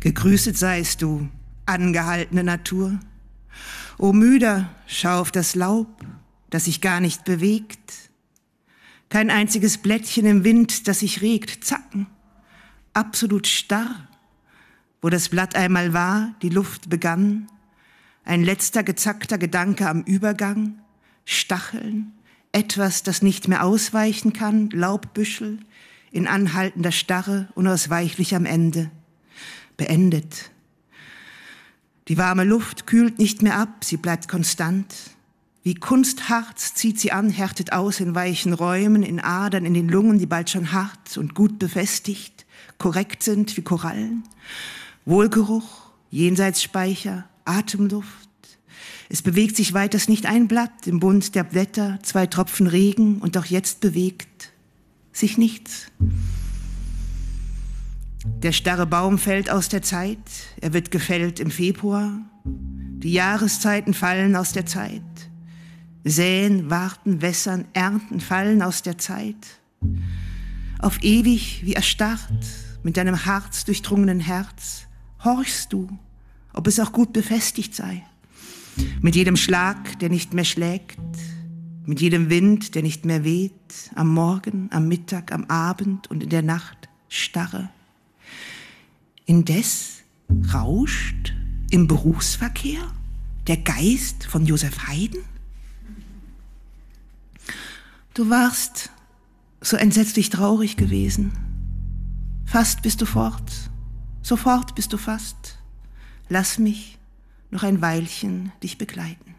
Gegrüßet seist du, angehaltene Natur. O müder, schau auf das Laub, das sich gar nicht bewegt. Kein einziges Blättchen im Wind, das sich regt, zacken. Absolut starr, wo das Blatt einmal war, die Luft begann. Ein letzter gezackter Gedanke am Übergang. Stacheln, etwas, das nicht mehr ausweichen kann, Laubbüschel, in anhaltender Starre, unausweichlich am Ende. Beendet. Die warme Luft kühlt nicht mehr ab, sie bleibt konstant. Wie Kunstharz zieht sie an, härtet aus in weichen Räumen, in Adern, in den Lungen, die bald schon hart und gut befestigt, korrekt sind wie Korallen. Wohlgeruch, Jenseitsspeicher, Atemluft. Es bewegt sich weiters nicht ein Blatt im Bund der Blätter, 2 Tropfen Regen und auch jetzt bewegt sich nichts. Der starre Baum fällt aus der Zeit, er wird gefällt im Februar. Die Jahreszeiten fallen aus der Zeit. Säen, warten, wässern, ernten, fallen aus der Zeit. Auf ewig wie erstarrt, mit deinem Harz durchdrungenen Herz, horchst du, ob es auch gut befestigt sei. Mit jedem Schlag, der nicht mehr schlägt, mit jedem Wind, der nicht mehr weht, am Morgen, am Mittag, am Abend und in der Nacht starre. Indes rauscht im Berufsverkehr der Geist von Joseph Haydn? Du warst so entsetzlich traurig gewesen. Fast bist du fort, sofort bist du fast. Lass mich noch ein Weilchen dich begleiten.